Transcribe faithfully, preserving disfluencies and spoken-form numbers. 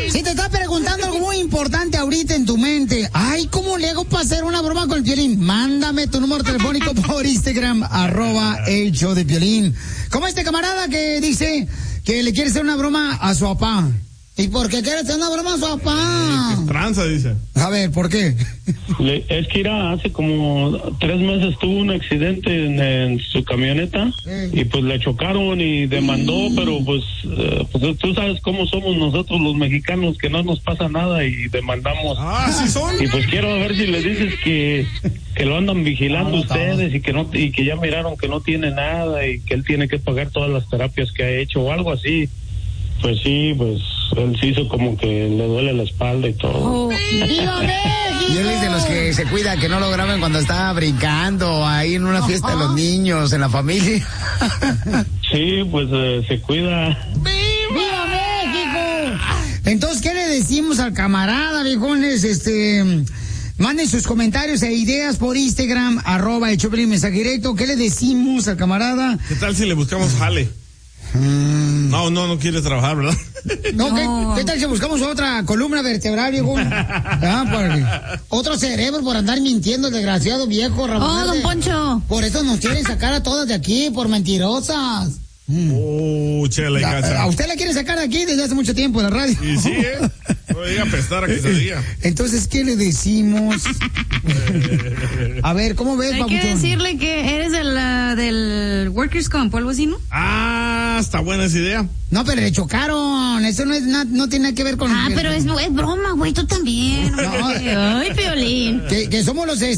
Si te estás preguntando algo muy importante ahorita en tu mente, ay, ¿cómo le hago para hacer una broma con el Piolín? Mándame tu número telefónico por Instagram, arroba el show de Piolín. Como este camarada que dice que le quiere hacer una broma a su papá. ¿Y por qué quiere hacer una broma a su papá? Eh, tranza, dice. A ver, ¿por qué? Le, es que era hace como tres meses tuvo un accidente en, en su camioneta eh. y pues le chocaron y demandó, mm. pero pues, uh, pues tú sabes cómo somos nosotros los mexicanos, que no nos pasa nada y demandamos. Ah, ¿sí son? Y pues quiero ver si le dices que, que lo andan vigilando no, ustedes no. y que no y que ya miraron que no tiene nada y que él tiene que pagar todas las terapias que ha hecho o algo así. Pues sí, pues él se hizo como que le duele la espalda y todo. Oh, y él es de los que se cuida que no lo graben cuando está brincando ahí en una fiesta de los niños, en la familia. Sí, pues eh, se cuida. ¡Viva México! Entonces, ¿qué le decimos al camarada, viejones? Este, manden sus comentarios e ideas por Instagram, arroba el Choplin mensaje directo. ¿Qué le decimos al camarada? ¿Qué tal si le buscamos jale? Mm. No, no, no quiere trabajar, ¿verdad? No, no. ¿Qué, ¿qué tal si buscamos otra columna vertebral, viejo? ¿Ah? Porque otro cerebro por andar mintiendo, el desgraciado viejo, Ramón. Oh, don Poncho. Por eso nos quieren sacar a todas de aquí, por mentirosas. Oh, chela y casa. A usted la quiere sacar de aquí desde hace mucho tiempo en la radio. Y sí, ¿eh? No diga apestar a que se diga. Entonces, ¿qué le decimos? A ver, ¿cómo ves, Hay papuchón? que decirle que eres del, uh, del Workers' Comp o algo así, ¿no? Ah, está buena esa idea. No, pero le chocaron. Eso no es no, no tiene nada que ver con... Ah, el... pero es, es broma, güey, tú también. No. Ay, Piolín. Que, que somos los...